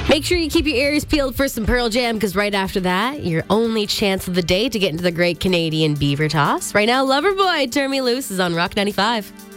Make sure you keep your ears peeled for some Pearl Jam, because right after that, your only chance of the day to get into the Great Canadian Beaver Toss. Right now, Loverboy, Turn Me Loose is on Rock 95.